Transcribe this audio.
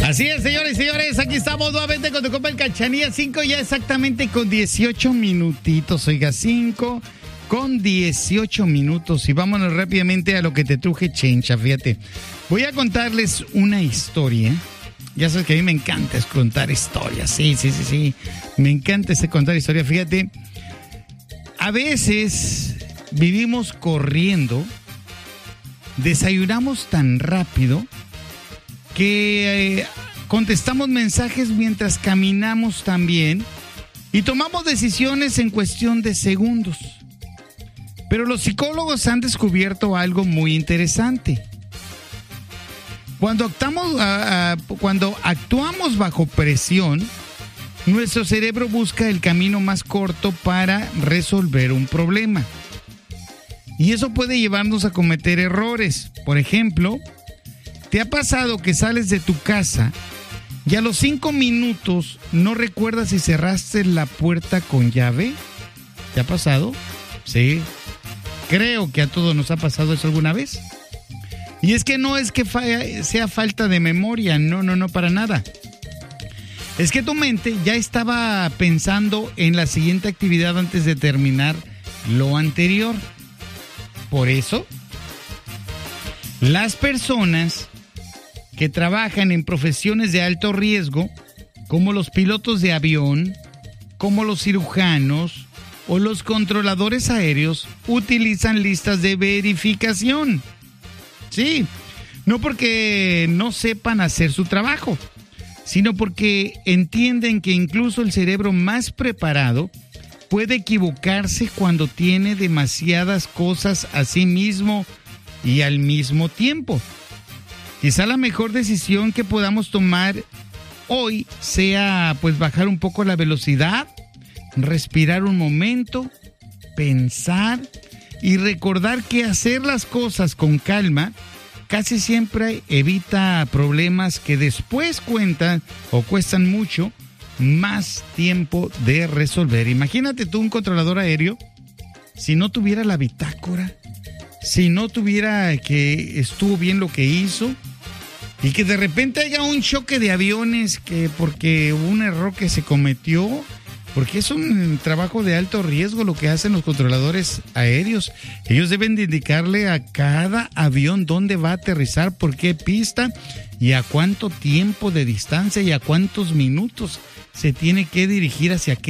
Así es, señores y señores, aquí estamos nuevamente con tu compa el Cachanilla, 5 ya exactamente con 18 minutitos, oiga, 5 con 18 minutos y vámonos rápidamente a lo que te truje, Chencha, fíjate. Voy a contarles una historia, ya sabes que a mí me encanta contar historias, sí, me encanta contar historias, fíjate. A veces vivimos corriendo, desayunamos tan rápido que contestamos mensajes mientras caminamos también y tomamos decisiones en cuestión de segundos. Pero los psicólogos han descubierto algo muy interesante. Cuando actuamos bajo presión, nuestro cerebro busca el camino más corto para resolver un problema. Y eso puede llevarnos a cometer errores. Por ejemplo, ¿te ha pasado que sales de tu casa y a los 5 minutos no recuerdas si cerraste la puerta con llave? ¿Te ha pasado? Sí. Creo que a todos nos ha pasado eso alguna vez. Y es que no es que sea falta de memoria, no, para nada. Es que tu mente ya estaba pensando en la siguiente actividad antes de terminar lo anterior. Por eso, las personas que trabajan en profesiones de alto riesgo, como los pilotos de avión, como los cirujanos o los controladores aéreos, utilizan listas de verificación. Sí, no porque no sepan hacer su trabajo, sino porque entienden que incluso el cerebro más preparado puede equivocarse cuando tiene demasiadas cosas a sí mismo y al mismo tiempo. Quizá la mejor decisión que podamos tomar hoy sea pues bajar un poco la velocidad, respirar un momento, pensar y recordar que hacer las cosas con calma casi siempre evita problemas que después cuestan mucho más tiempo de resolver. Imagínate tú un controlador aéreo, si no tuviera la bitácora, si no tuviera que estuvo bien lo que hizo y que de repente haya un choque de aviones porque hubo un error que se cometió, porque es un trabajo de alto riesgo lo que hacen los controladores aéreos. Ellos deben de indicarle a cada avión dónde va a aterrizar, por qué pista y a cuánto tiempo de distancia y a cuántos minutos se tiene que dirigir hacia qué